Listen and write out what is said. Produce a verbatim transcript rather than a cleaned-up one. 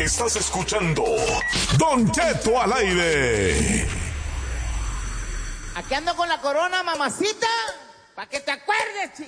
Estás escuchando Don Cheto al aire. Aquí ando con la corona, mamacita, para que te acuerdes, chico.